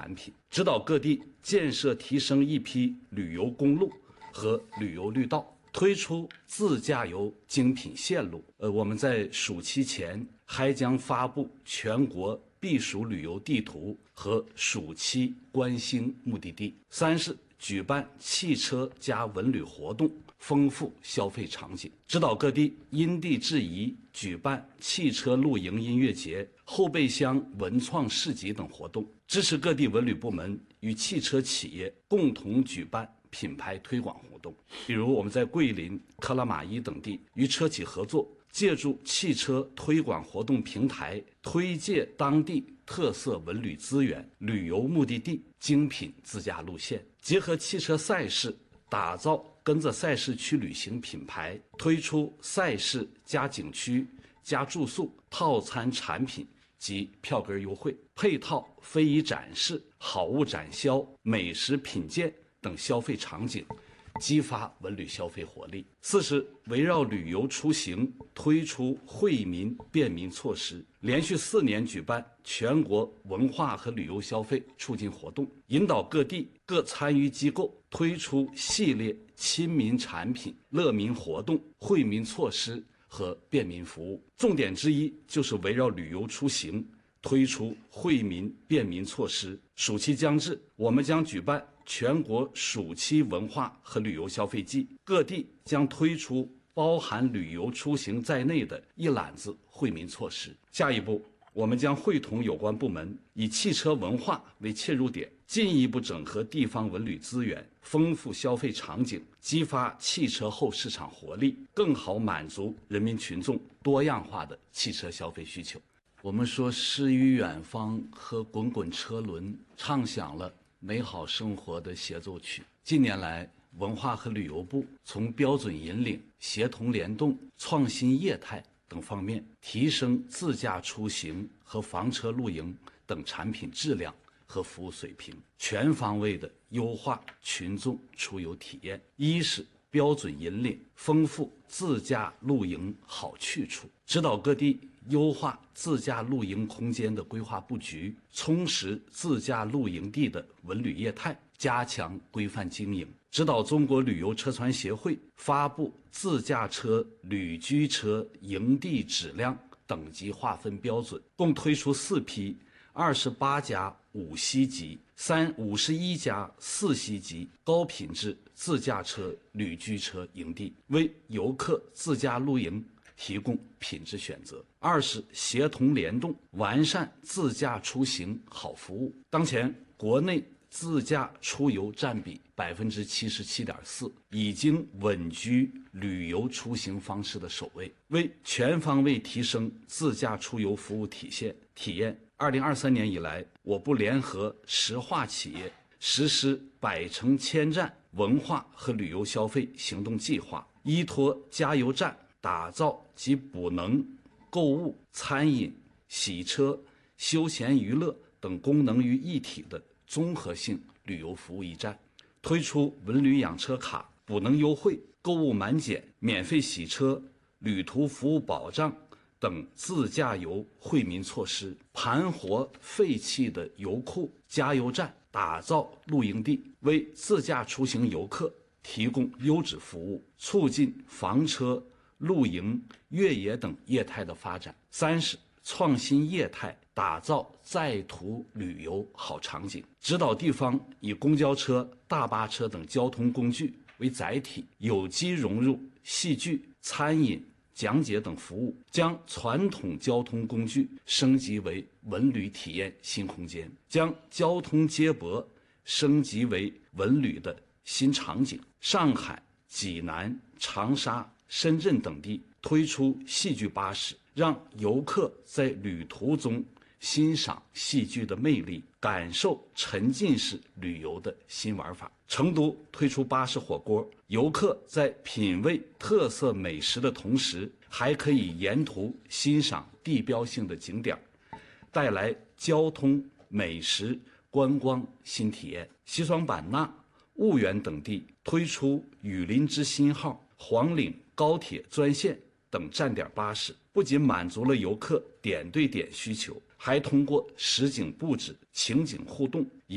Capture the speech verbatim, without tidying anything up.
产品，指导各地建设提升一批旅游公路和旅游绿道，推出自驾游精品线路。呃，我们在暑期前还将发布全国避暑旅游地图和暑期观星目的地。三是举办汽车加文旅活动，丰富消费场景，指导各地因地制宜举办汽车露营音乐节、后备箱文创市集等活动，支持各地文旅部门与汽车企业共同举办品牌推广活动。比如我们在桂林、克拉玛依等地与车企合作，借助汽车推广活动平台，推介当地特色文旅资源、旅游目的地、精品自驾路线，结合汽车赛事，打造跟着赛事去旅行品牌，推出赛事加景区加住宿套餐产品及票根优惠，配套非遗展示、好物展销、美食品鉴等消费场景，激发文旅消费活力。四是围绕旅游出行推出惠民便民措施，连续四年举办全国文化和旅游消费促进活动，引导各地各参与机构推出系列亲民产品、乐民活动、惠民措施和便民服务。重点之一就是围绕旅游出行推出惠民便民措施。暑期将至，我们将举办全国暑期文化和旅游消费季，各地将推出包含旅游出行在内的一揽子惠民措施。下一步，我们将会同有关部门，以汽车文化为切入点，进一步整合地方文旅资源，丰富消费场景，激发汽车后市场活力，更好满足人民群众多样化的汽车消费需求。我们说诗与远方和滚滚车轮唱响了美好生活的协奏曲。近年来，文化和旅游部从标准引领、协同联动、创新业态等方面，提升自驾出行和房车露营等产品质量和服务水平，全方位的优化群众出游体验。一是标准引领，丰富自驾露营好去处，指导各地优化自驾露营空间的规划布局，充实自驾露营地的文旅业态，加强规范经营。指导中国旅游车船协会发布自驾车、旅居车营地质量等级划分标准，共推出四批二十八家五星级、三五十一家四星级高品质自驾车、旅居车营地，为游客自驾露营提供品质选择。二是协同联动，完善自驾出行好服务。当前国内自驾出游占比百分之七十七点四，已经稳居旅游出行方式的首位。为全方位提升自驾出游服务体现体验，二零二三年以来，我部联合石化企业实施百城千站文化和旅游消费行动计划，依托加油站打造集补能、购物、餐饮、洗车、休闲娱乐等功能于一体的综合性旅游服务驿站，推出文旅养车卡、补能优惠、购物满减、免费洗车、旅途服务保障等自驾游惠民措施，盘活废弃的油库、加油站，打造露营地，为自驾出行游客提供优质服务，促进房车、露营、越野等业态的发展。三是创新业态，打造在途旅游好场景，指导地方以公交车、大巴车等交通工具为载体，有机融入戏剧、餐饮、讲解等服务，将传统交通工具升级为文旅体验新空间，将交通接驳升级为文旅的新场景。上海、济南、长沙、深圳等地推出戏剧巴士，让游客在旅途中欣赏戏剧的魅力，感受沉浸式旅游的新玩法。成都推出巴士火锅，游客在品味特色美食的同时，还可以沿途欣赏地标性的景点，带来交通、美食、观光新体验。西双版纳、婺源等地推出雨林之星号、黄岭高铁专线等站点巴士，不仅满足了游客点对点需求，还通过实景布置、情景互动，